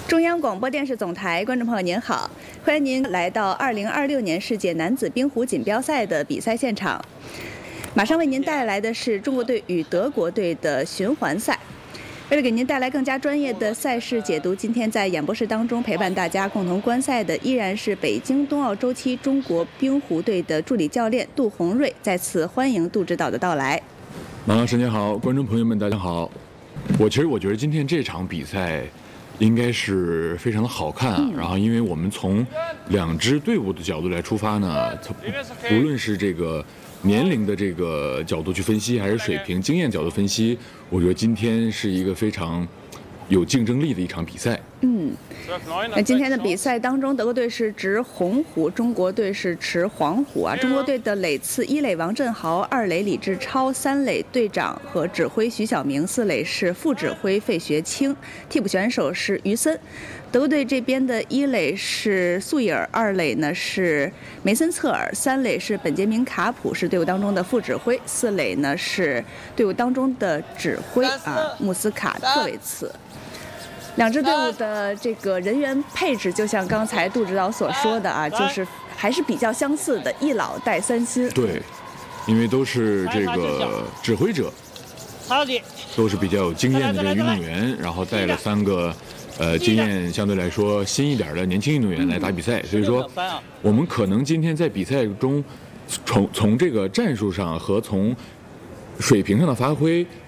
中央广播电视总台观众朋友您好，欢迎您来到2026年世界男子冰壶锦标赛的比赛现场。马上为您带来的是中国队与德国队的循环赛。为了给您带来更加专业的赛事解读，今天在演播室当中陪伴大家共同观赛的依然是北京冬奥周期中国冰壶队的助理教练杜红瑞。再次欢迎杜指导的到来。 马老师您好，观众朋友们大家好。我觉得今天这场比赛应该是非常的好看啊。然后因为我们从两支队伍的角度来出发呢，无论是这个年龄的这个角度去分析，还是水平经验角度分析，我觉得今天是一个非常有竞争力的一场比赛。 那今天的比赛当中，德国队是执红壶，中国队是持黄壶啊。中国队的垒次，一垒王振豪，二垒李志超，三垒队长和指挥徐晓明，四垒是副指挥费学清，替补选手是于森。德国队这边的一垒是素伊尔，二垒呢是梅森策尔，三垒是本杰明卡普，是队伍当中的副指挥，四垒呢是队伍当中的指挥穆斯卡特维茨。两支队伍的这个人员配置，就像刚才杜指导所说的啊，就是还是比较相似的，一老带三新。 对，因为都是这个指挥者，都是比较有经验的这个运动员，然后带了三个经验相对来说新一点的年轻运动员来打比赛，所以说我们可能今天在比赛中从这个战术上和从水平上的发挥